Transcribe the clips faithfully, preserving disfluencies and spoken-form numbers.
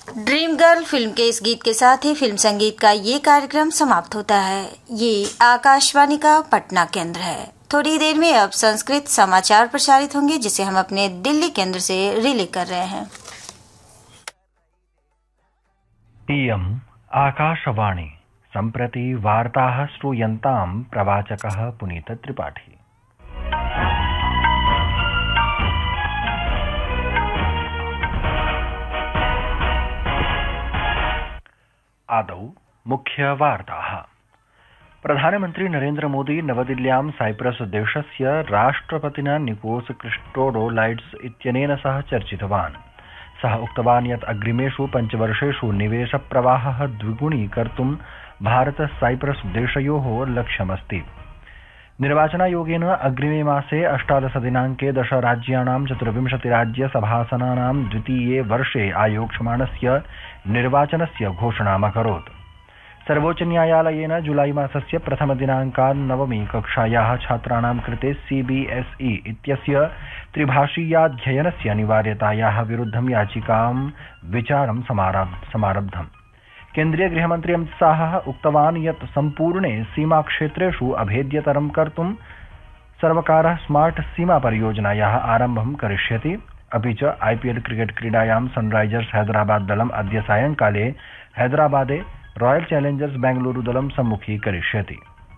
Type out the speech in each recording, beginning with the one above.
Dream girl film के इस गीत के साथ ही फिल्म संगीत का ये कार्यक्रम समाप्त होता है। ये आकाशवाणी का पटना केंद्र है। थोड़ी देर में अब संस्कृत समाचार प्रसारित होंगे, जिसे हम अपने दिल्ली केंद्र से रिले कर रहे हैं। इयम् आकाशवाणी सम्प्रति वार्ताः श्रूयन्तां प्रवाचकः पुनीत त्रिपाठी। आदौ मुख्यवार्ताः। प्रधानमन्त्री नरेन्द्र मोदी नवदिल्ल्यां साइप्रस देशस्य राष्ट्रपतिना निकोस क्रिस्टोडोलाइड्स इत्यनेन सह चर्चितवान्। सः उक्तवान् यत् अग्रिमेषु पञ्चवर्षेषु निवेशप्रवाहः द्विगुणीकर्तुं भारत साइप्रस देशयोः लक्ष्यमस्ति। निर्वाचनायोगेन अग्रिमे मासे अष्टादश दिनाङ्के दश राज्याणां चतुर्विंशतिराज्यसभासनानां द्वितीये वर्षे आयोक्ष्यमाणस्य निर्वाचनस्य घोषणामकरोत्। सर्वोच्चन्यायालयेन जुलाई मासस्य प्रथमदिनाङ्कात् नवमी कक्षायाः छात्राणां कृते सीबीएसई इत्यस्य त्रिभाषीयाध्ययनस्य अनिवार्यतायाः विरुद्धं याचिकां विचारं समारब्धम्। केन्द्रीय गृहमन्त्री अमित शाहः उक्तवान् यत् सम्पूर्णे सीमाक्षेत्रेषु अभेद्यतरं कर्तुं सर्वकारः स्मार्ट सीमा परियोजनायाः आरम्भं करिष्यति। अपि च आईपीएल क्रिकेट क्रीडायां सनराइजर्स हैदराबाद दलम् अद्य सायंकाले हैदराबादे रॉयल चैलेंजर्स बेंगलुरु दलं सम्मुखीकरिष्यति।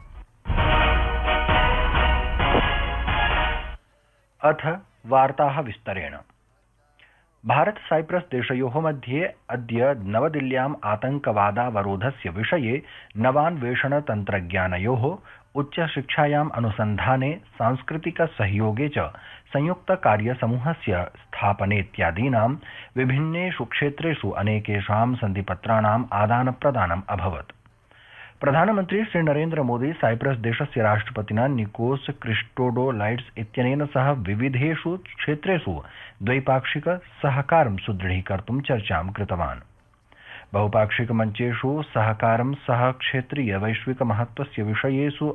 अथ वार्ताः विस्तरेण। भारत साइप्रस देशयोः मध्ये अद्य नवदिल्ल्याम् आतंकवादावरोधस्य विषये नवान्वेषण तन्त्रज्ञानयोः उच्चशिक्षायाम् अनुसन्धाने सांस्कृतिक सहयोगे च संयुक्तकार्यसमूहस्य स्थापनेत्यादीनां विभिन्नेषु क्षेत्रेषु अनेकेषां सन्धिपत्राणाम् आदानप्रदानम् अभवत्। प्रधानमन्त्री श्री नरेन्द्र मोदी साइप्रस देशस्य राष्ट्रपतिना निकोस क्रिस्टोडोलाइड्स इत्यनेन सह विविधेषु क्षेत्रेषु द्वैपाक्षिक सहकारं सुदृढीकर्तुं चर्चां कृतवान्। बहुपाक्षिक मञ्चेषु सहकारं सह क्षेत्रीय वैश्विक महत्वस्य विषयेषु